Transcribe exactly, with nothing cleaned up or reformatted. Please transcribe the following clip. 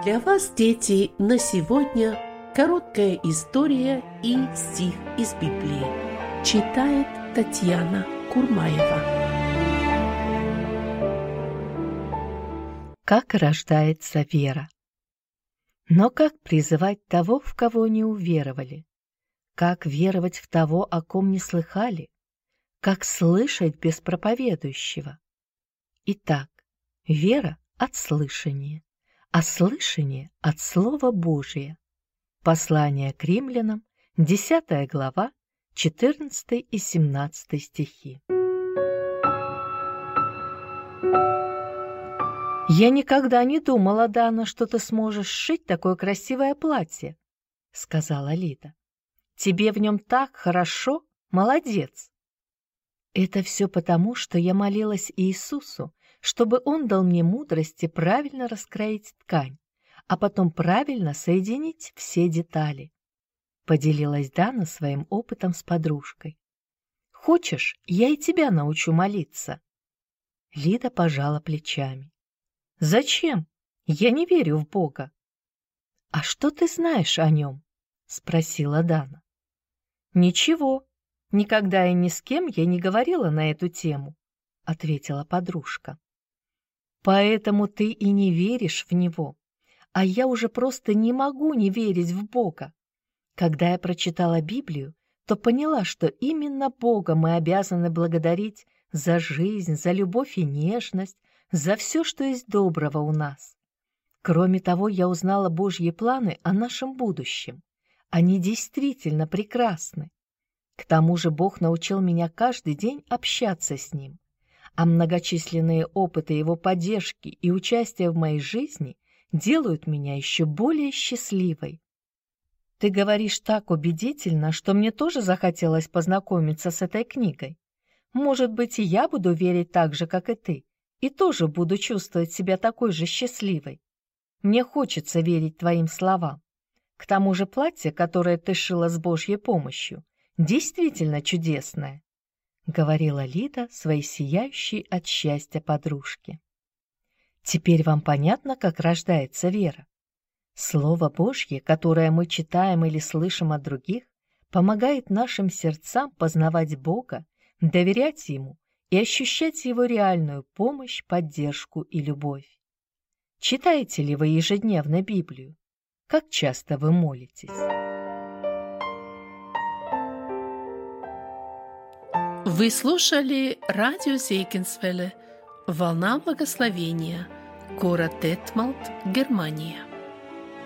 Для вас, дети, на сегодня короткая история и стих из Библии. Читает Татьяна Курмаева. Как рождается вера? Но как призывать того, в кого не уверовали? Как веровать в того, о ком не слыхали? Как слышать без проповедующего? Итак, вера от слышания, а слышание от Слова Божия. Послание к римлянам, десятая глава, четырнадцатый и семнадцатый стихи. «Я никогда не думала, Дана, что ты сможешь сшить такое красивое платье», — сказала Лида. «Тебе в нем так хорошо, молодец». «Это все потому, что я молилась Иисусу, чтобы Он дал мне мудрости правильно раскроить ткань, а потом правильно соединить все детали», — поделилась Дана своим опытом с подружкой. «Хочешь, я и тебя научу молиться?» Лида пожала плечами. «Зачем? Я не верю в Бога». «А что ты знаешь о нем?» — спросила Дана. «Ничего, никогда и ни с кем я не говорила на эту тему», — ответила подружка. «Поэтому ты и не веришь в него, а я уже просто не могу не верить в Бога. Когда я прочитала Библию, то поняла, что именно Бога мы обязаны благодарить за жизнь, за любовь и нежность, за все, что есть доброго у нас. Кроме того, я узнала Божьи планы о нашем будущем. Они действительно прекрасны. К тому же Бог научил меня каждый день общаться с Ним, а многочисленные опыты Его поддержки и участия в моей жизни делают меня еще более счастливой. Ты говоришь так убедительно, что мне тоже захотелось познакомиться с этой книгой. Может быть, и я буду верить так же, как и ты, и тоже буду чувствовать себя такой же счастливой. Мне хочется верить твоим словам. К тому же платье, которое ты шила с Божьей помощью, действительно чудесное», — говорила Лида своей сияющей от счастья подружке. «Теперь вам понятно, как рождается вера? Слово Божье, которое мы читаем или слышим от других, помогает нашим сердцам познавать Бога, доверять Ему и ощущать Его реальную помощь, поддержку и любовь. Читаете ли вы ежедневно Библию? Как часто вы молитесь?» Вы слушали радио Зейкинсвелле «Волна благословения», город Детмалт, Германия.